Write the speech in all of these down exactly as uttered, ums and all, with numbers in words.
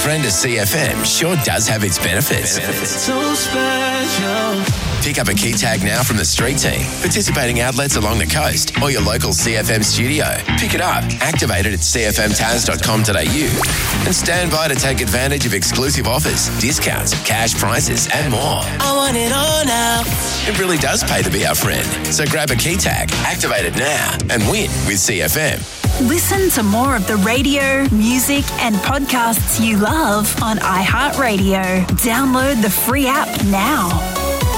friend of C F M sure does have its benefits. benefits. So special. Pick up a key tag now from the street team, participating outlets along the coast, or your local C F M studio. Pick it up, activate it at c f m taz dot com dot a u, and stand by to take advantage of exclusive offers, discounts, cash prizes, and more. I want it all now. It really does pay to be our friend. So grab a key tag, activate it now, and win with C F M. Listen to more of the radio, music, and podcasts you love on iHeartRadio. Download the free app now.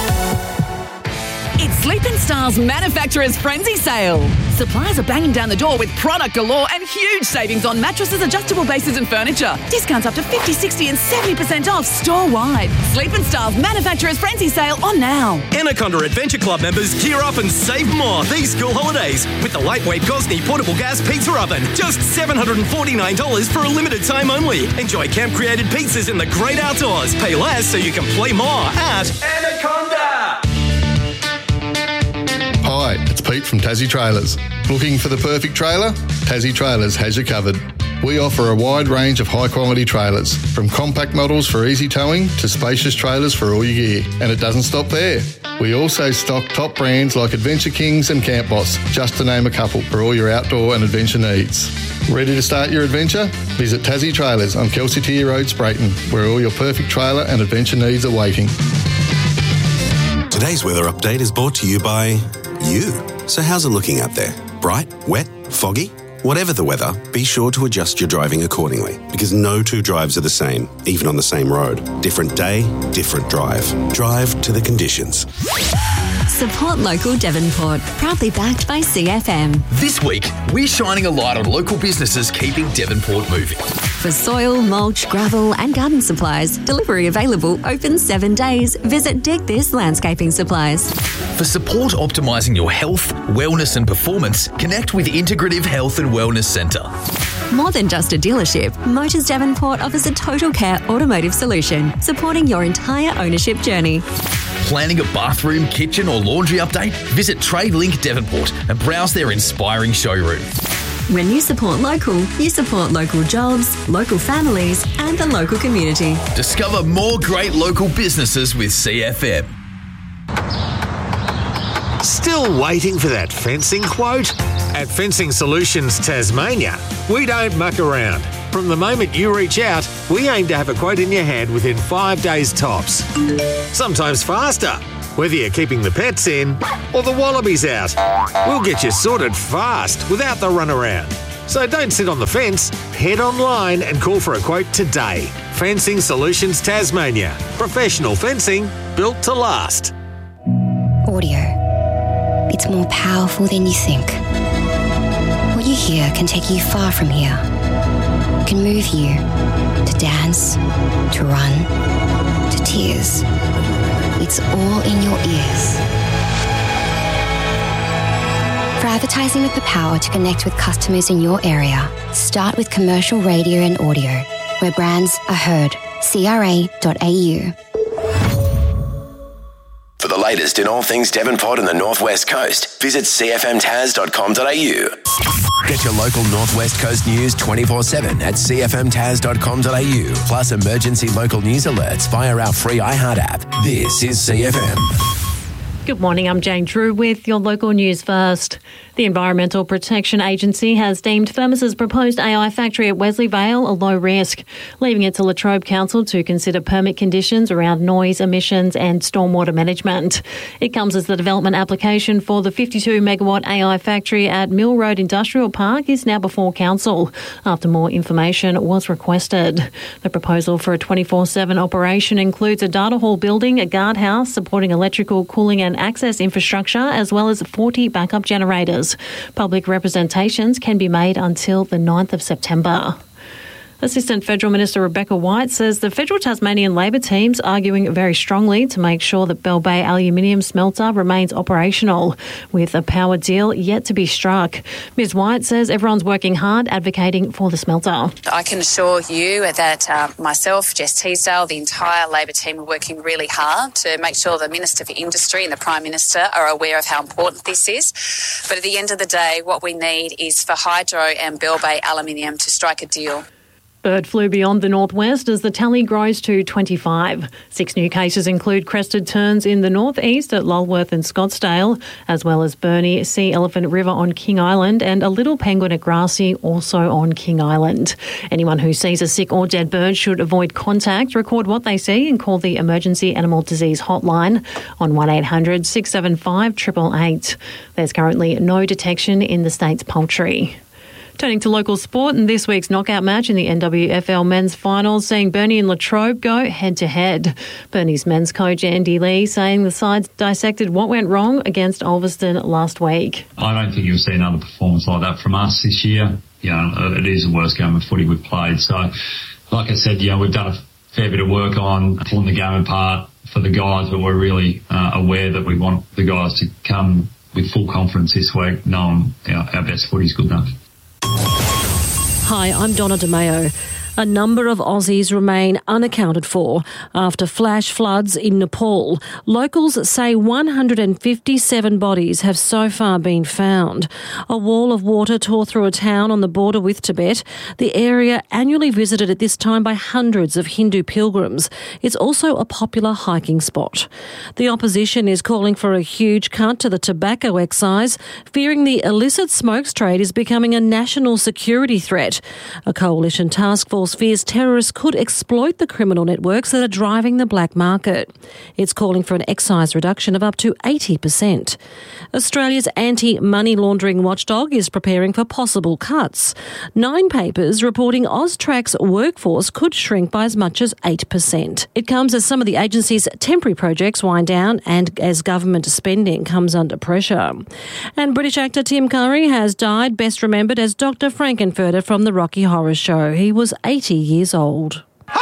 It's Sleeping Styles Manufacturer's Frenzy Sale. Suppliers are banging down the door with product galore and huge savings on mattresses, adjustable bases and furniture. Discounts up to fifty, sixty and seventy percent off store-wide. Sleeping Styles Manufacturer's Frenzy Sale on now. Anaconda Adventure Club members gear up and save more these school holidays with the lightweight Gosney portable gas pizza oven. Just seven hundred forty-nine dollars for a limited time only. Enjoy camp-created pizzas in the great outdoors. Pay less so you can play more at Anaconda. Hi, it's Pete from Tassie Trailers. Looking for the perfect trailer? Tassie Trailers has you covered. We offer a wide range of high-quality trailers, from compact models for easy towing to spacious trailers for all your gear. And it doesn't stop there. We also stock top brands like Adventure Kings and Camp Boss, just to name a couple, for all your outdoor and adventure needs. Ready to start your adventure? Visit Tassie Trailers on Kelsey Tier Road, Sprayton, where all your perfect trailer and adventure needs are waiting. Today's weather update is brought to you by you. So how's it looking out there? Bright? Wet? Foggy? Whatever the weather, be sure to adjust your driving accordingly, because no two drives are the same, even on the same road. Different day, different drive. Drive to the conditions. Support local Devonport, proudly backed by C F M. This week, we're shining a light on local businesses keeping Devonport moving. For soil, mulch, gravel and garden supplies, delivery available, open seven days. Visit Dig This Landscaping Supplies. For support optimising your health, wellness and performance, connect with Integrative Health and Wellness Centre. More than just a dealership, Motors Devonport offers a total care automotive solution, supporting your entire ownership journey. Planning a bathroom, kitchen or laundry update? Visit TradeLink Devonport and browse their inspiring showroom. When you support local, you support local jobs, local families and the local community. Discover more great local businesses with C F M. Still waiting for that fencing quote? At Fencing Solutions Tasmania, we don't muck around. From the moment you reach out, we aim to have a quote in your hand within five days tops. Sometimes faster, whether you're keeping the pets in or the wallabies out. We'll get you sorted fast without the runaround. So don't sit on the fence, head online and call for a quote today. Fencing Solutions Tasmania. Professional fencing built to last. Audio. It's more powerful than you think. What you hear can take you far from here. It can move you to dance, to run, to tears. It's all in your ears. For advertising with the power to connect with customers in your area, start with commercial radio and audio, where brands are heard. c r a dot a u. For the latest in all things Devonport and the Northwest Coast, visit c f m taz dot com dot a u. Get your local Northwest Coast news twenty-four seven at c f m taz dot com dot a u, plus emergency local news alerts via our free iHeart app. This is C F M. Good morning, I'm Jane Drew with your local news first. The Environmental Protection Agency has deemed Firmus's proposed A I factory at Wesley Vale a low risk, leaving it to Latrobe Council to consider permit conditions around noise, emissions and stormwater management. It comes as the development application for the fifty-two megawatt A I factory at Mill Road Industrial Park is now before Council, after more information was requested. The proposal for a twenty-four seven operation includes a data hall building, a guardhouse supporting electrical, cooling and access infrastructure, as well as forty backup generators. Public representations can be made until the ninth of September. Assistant Federal Minister Rebecca White says the Federal Tasmanian Labor team's arguing very strongly to make sure that Bell Bay aluminium smelter remains operational, with a power deal yet to be struck. Ms White says everyone's working hard advocating for the smelter. I can assure you that uh, myself, Jess Teasdale, the entire Labor team are working really hard to make sure the Minister for Industry and the Prime Minister are aware of how important this is. But at the end of the day, what we need is for Hydro and Bell Bay Aluminium to strike a deal. Bird flu beyond the northwest as the tally grows to twenty-five. Six new cases include crested terns in the northeast at Lulworth and Scottsdale, as well as Burnie, Sea Elephant River on King Island and a little penguin at Grassy, also on King Island. Anyone who sees a sick or dead bird should avoid contact, record what they see and call the Emergency Animal Disease Hotline on one eight hundred six seven five eight eight eight. There's currently no detection in the state's poultry. Turning to local sport, and this week's knockout match in the N W F L men's finals, seeing Burnie and Latrobe go head-to-head. Burnie's men's coach Andy Lee saying the sides dissected what went wrong against Ulverston last week. I don't think you'll see another performance like that from us this year. You know, it is the worst game of footy we've played. So, like I said, you know, we've done a fair bit of work on pulling the game apart for the guys, but we're really uh, aware that we want the guys to come with full confidence this week, knowing our, our best footy is good enough. Hi, I'm Donna DeMeo. A number of Aussies remain unaccounted for after flash floods in Nepal. Locals say one hundred fifty-seven bodies have so far been found. A wall of water tore through a town on the border with Tibet, the area annually visited at this time by hundreds of Hindu pilgrims. It's also a popular hiking spot. The opposition is calling for a huge cut to the tobacco excise, fearing the illicit smokes trade is becoming a national security threat. A coalition task force fears terrorists could exploit the criminal networks that are driving the black market. It's calling for an excise reduction of up to eighty percent. Australia's anti-money laundering watchdog is preparing for possible cuts. Nine papers reporting Austrac's workforce could shrink by as much as eight percent. It comes as some of the agency's temporary projects wind down and as government spending comes under pressure. And British actor Tim Curry has died, best remembered as Doctor Frankenfurter from the Rocky Horror Show. He was eighty years old.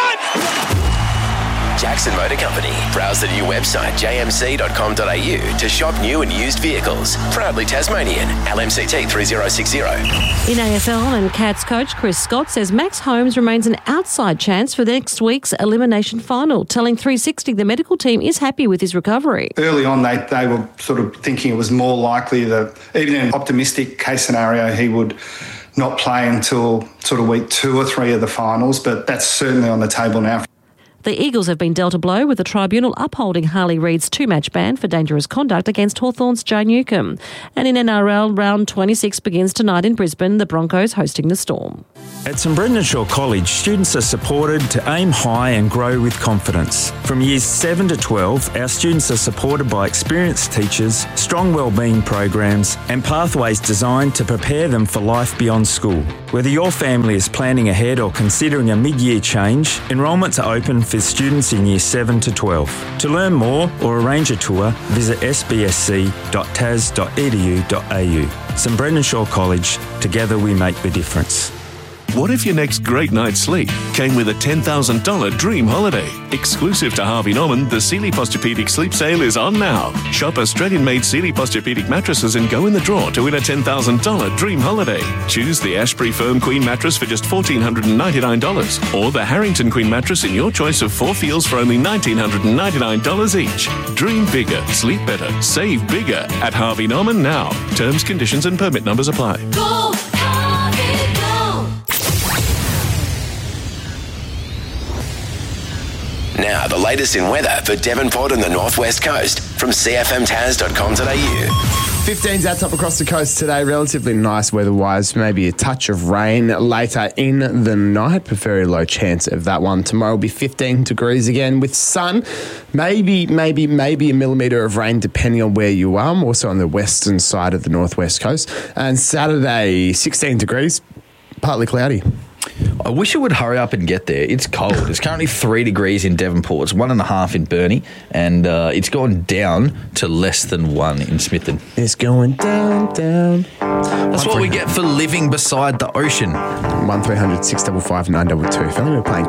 Jackson Motor Company. Browse the new website j m c dot com dot a u to shop new and used vehicles. Proudly Tasmanian. L M C T three zero six zero. In A F L, and Cats coach Chris Scott says Max Holmes remains an outside chance for next week's elimination final, telling three sixty the medical team is happy with his recovery. Early on, they, they were sort of thinking it was more likely that, even in an optimistic case scenario, he would not play until sort of week two or three of the finals, but that's certainly on the table now. The Eagles have been dealt a blow with the tribunal upholding Harley Reid's two-match ban for dangerous conduct against Hawthorn's Joe Newcombe. And in N R L, round twenty-six begins tonight in Brisbane, the Broncos hosting the Storm. At St Brendan Shaw College, students are supported to aim high and grow with confidence. From years seven to twelve, our students are supported by experienced teachers, strong wellbeing programs and pathways designed to prepare them for life beyond school. Whether your family is planning ahead or considering a mid-year change, enrolments are open for students in year seven to twelve. To learn more or arrange a tour, visit s b s c dot t a s dot e d u dot a u. St Brendan Shaw College, together we make the difference. What if your next great night's sleep came with a ten thousand dollars dream holiday? Exclusive to Harvey Norman, the Sealy Posturepedic Sleep Sale is on now. Shop Australian-made Sealy Posturepedic mattresses and go in the draw to win a ten thousand dollars dream holiday. Choose the Ashbury Firm Queen mattress for just one thousand four hundred ninety-nine dollars or the Harrington Queen mattress in your choice of four feels for only one thousand nine hundred ninety-nine dollars each. Dream bigger, sleep better, save bigger at Harvey Norman now. Terms, conditions and permit numbers apply. Go, Harvey, go. Now, the latest in weather for Devonport and the Northwest Coast from c f m taz dot com dot a u. fifteens out top across the coast today. Relatively nice weather-wise. Maybe a touch of rain later in the night, but very low chance of that one. Tomorrow will be fifteen degrees again with sun. Maybe, maybe, maybe a millimetre of rain depending on where you are. Also on the western side of the Northwest Coast. And Saturday, sixteen degrees, partly cloudy. I wish it would hurry up and get there. It's cold. It's currently three degrees in Devonport. It's one and a half in Burnie, and uh, it's gone down to less than one in Smithton. It's going down, down. That's what we get for living beside the ocean. one three hundred six five five nine two two. If only we're playing